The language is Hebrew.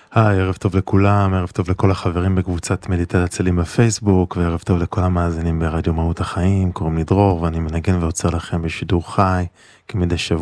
היי, ערב טוב לכולם, ערב טוב לכל החברים בקבוצת מדיטת צלים בפייסבוק, וערב טוב לכל המאזינים ברדיו מהות החיים. קוראים לי דרור, ואני מנגן ועוצר לכם בשידור חי, כמדי שבוע.